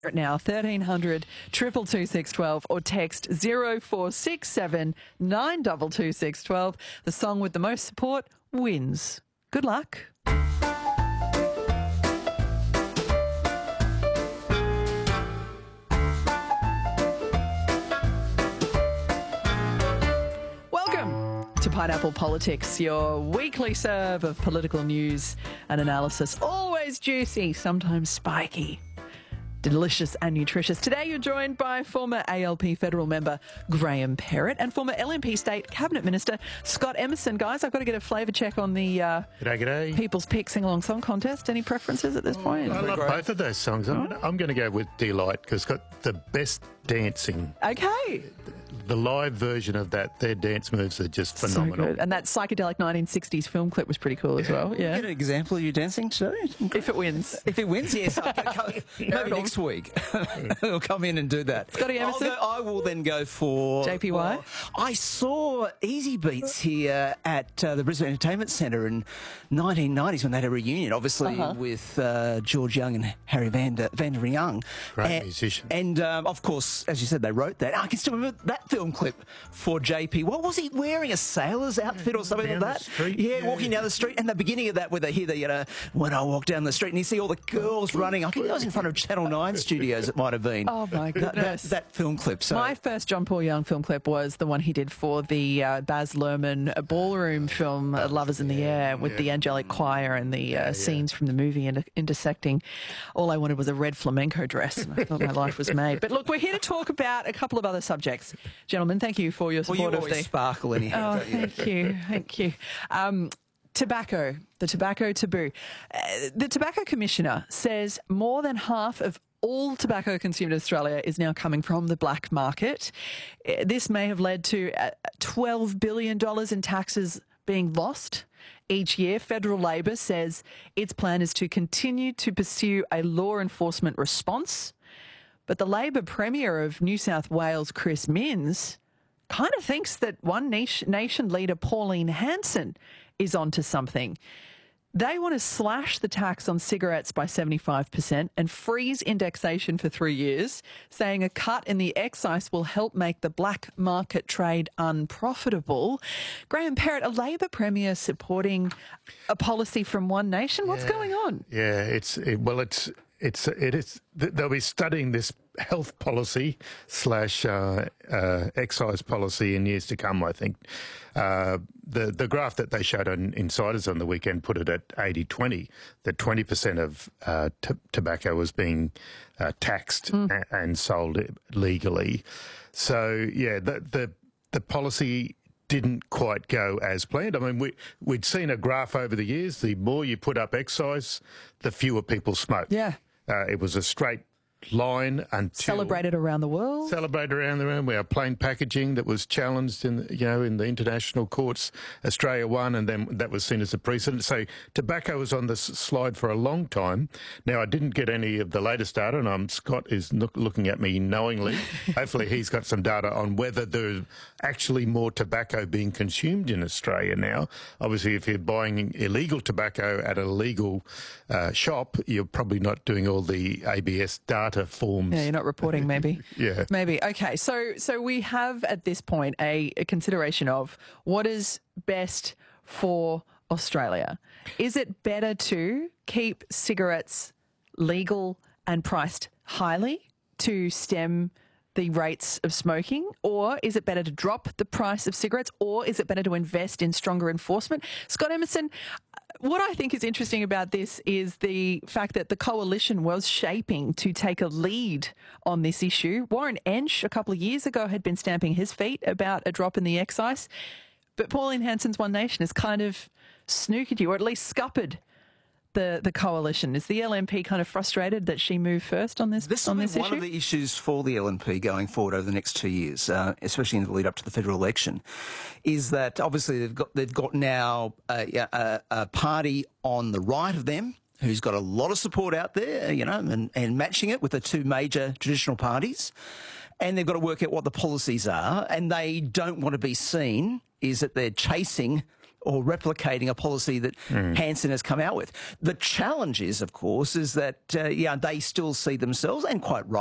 Now, 1300 222 612 or text 0467 922 612. The song with the most support wins. Good luck. Welcome to Pineapple Politics, your weekly serve of political news and analysis. Always juicy, sometimes spiky. Delicious and nutritious. Today you're joined by former ALP federal member Graham Perrett and former LNP State Cabinet Minister Scott Emerson. Guys, I've got to get a flavour check on the G'day. People's Pick Sing-Along Song Contest. Any preferences at this point? I love both of those songs. I'm going to go with Delight because it's got the best dancing. Okay. The live version of that, their dance moves are just phenomenal. So good. And that psychedelic 1960s film clip was pretty cool as well. Yeah. Get an example of you dancing today? If it wins. If it wins, yes. Maybe next week. We'll come in and do the Scotty Emerson? I will then go for... JPY? I saw Easy Beats here at the Brisbane Entertainment Centre in 1990s when they had a reunion, obviously with George Young and Harry Vander Young. Great musician. And, of course, as you said, they wrote that. I can still remember that film clip for JP. What was he wearing? A sailor's outfit or something down like that? the street, yeah, walking down the street. And the beginning of that where they hear the, when I walk down the street and you see all the girls running. I think that was in front of Channel 9 studios, it might have been. Oh, my goodness. That film clip. So. My first John Paul Young film clip was the one he did for the Baz Luhrmann ballroom film Lovers in the Air with the angelic choir and the scenes from the movie intersecting. All I wanted was a red flamenco dress and I thought my life was made. But look, we're here to talk about a couple of other subjects. Gentlemen, thank you for your support of the sparkle anyhow. Oh, thank you. Tobacco, the tobacco taboo. The Tobacco Commissioner says more than half of all tobacco consumed in Australia is now coming from the black market. This may have led to $12 billion in taxes being lost each year. Federal Labor says its plan is to continue to pursue a law enforcement response. But the Labor Premier of New South Wales, Chris Minns, kind of thinks that One Nation leader Pauline Hanson is onto something. They want to slash the tax on cigarettes by 75% and freeze indexation for 3 years, saying a cut in the excise will help make the black market trade unprofitable. Graham Perrett, a Labor Premier supporting a policy from One Nation. What's going on? Yeah, it is. They'll be studying this health policy / excise policy in years to come, I think. The graph that they showed on Insiders on the weekend put it at 80-20, that 20% of tobacco was being taxed and sold legally. So, yeah, the policy didn't quite go as planned. I mean, we'd seen a graph over the years. The more you put up excise, the fewer people smoke. Yeah. It was a straight line until... Celebrated around the world. Celebrated around the world. We have plain packaging that was challenged in the international courts. Australia won, and then that was seen as a precedent. So tobacco was on the slide for a long time. Now, I didn't get any of the latest data, and Scott is looking at me knowingly. Hopefully he's got some data on whether there's actually more tobacco being consumed in Australia now. Obviously, if you're buying illegal tobacco at a legal shop, you're probably not doing all the ABS data forms. Yeah, you're not reporting, maybe. Yeah. Maybe. Okay, so we have at this point a consideration of what is best for Australia. Is it better to keep cigarettes legal and priced highly to stem the rates of smoking, or is it better to drop the price of cigarettes, or is it better to invest in stronger enforcement? Scott Emerson, what I think is interesting about this is the fact that the coalition was shaping to take a lead on this issue. Warren Entsch, a couple of years ago, had been stamping his feet about a drop in the excise, but Pauline Hanson's One Nation has kind of snookered you, or at least scuppered the coalition. Is the LNP kind of frustrated that she moved first on this issue? One of the issues for the LNP going forward over the next 2 years, especially in the lead up to the federal election, is that obviously they've got now a party on the right of them who's got a lot of support out there, and matching it with the two major traditional parties. And they've got to work out what the policies are, and they don't want to be seen is that they're chasing or replicating a policy that Hanson has come out with. The challenge is, of course, is that, they still see themselves, and quite right,